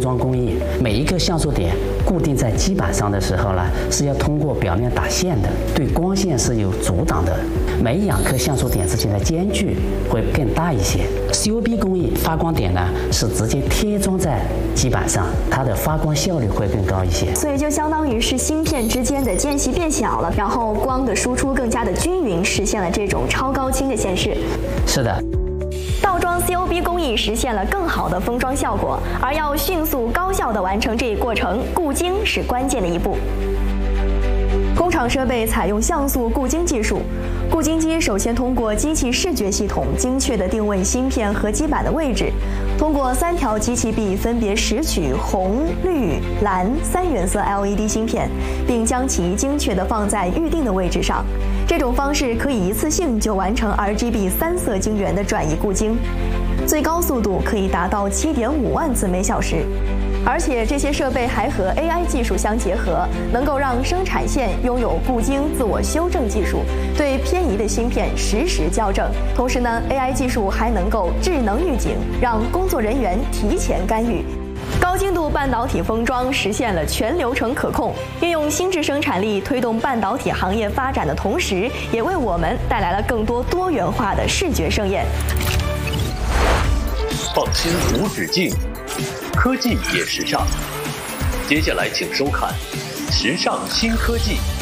装工艺。每一个像素点固定在基板上的时候呢，是要通过表面打线的，对光线是有阻挡的。每2颗像素点之间的间距会更大一些。COB 工艺发光点呢是直接贴装在基板上，它的发光效率会更高一些。 所以就相当于是芯片之间的间隙变小了，然后光的输出更加的均匀，实现了这种超高清的显示。 是的。 倒装 COB 工艺实现了更好的封装效果，而要迅速高效地完成这一过程，固晶是关键的一步。工厂设备采用像素固晶技术，固晶机首先通过机器视觉系统精确地定位芯片和基板的位置，通过3条机器臂分别拾取红、绿、蓝3原色 LED 芯片，并将其精确地放在预定的位置上。这种方式可以一次性就完成 RGB 3色晶圆的转移固晶，最高速度可以达到7.5万次每小时。而且这些设备还和 AI 技术相结合，能够让生产线拥有固晶自我修正技术，对偏移的芯片实时校正。同时呢 ，AI 技术还能够智能预警，让工作人员提前干预。高精度半导体封装实现了全流程可控，运用心智生产力推动半导体行业发展的同时，也为我们带来了更多多元化的视觉盛宴。 放心无止境，科技也时尚。接下来请收看《时尚新科技》。